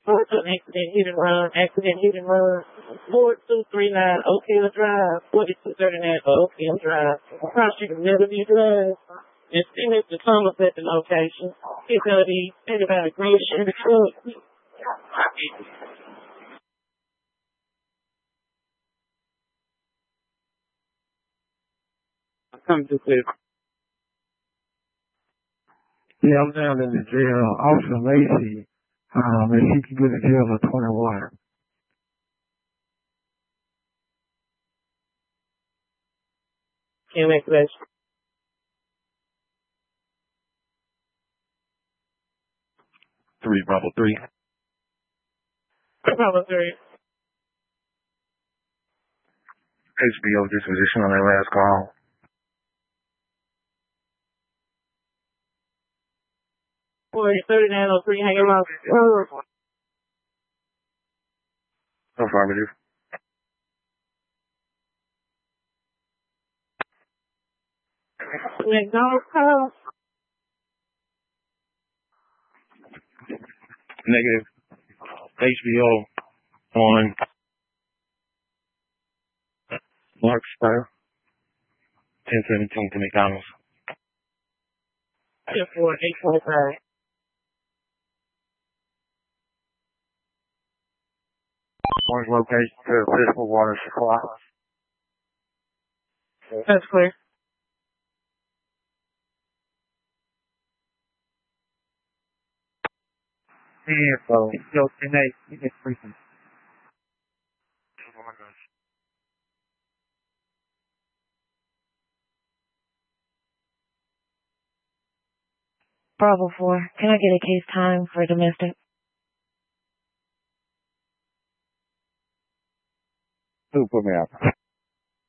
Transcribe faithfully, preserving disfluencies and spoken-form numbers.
Four to an accident, hit and run, accident, hit and run. Four two three nine, Oak Hill Drive. Forty-two thirty-nine, Oak Hill Drive. Prosecutor Melody Drive. Destined to Thomas at the location. It's going to be anybody green in the truck. Come to clear. Yeah, I'm down in the jail. Officer Macy, um, if she can go to jail for twenty-one. Can't make that. Three, Bravo three. Bravo three. H B O disposition on their last call. Forty thirty-nine oh three, hanging around. Affirmative. McDonald's call. Negative. H B O on Larkspur. ten seventeen to McDonald's. ten four eight four five. One's location to physical water supply. That's clear. Info. Yo, Nate, you get freaking. Bravo four, can I get a case time for domestic? Who put me out?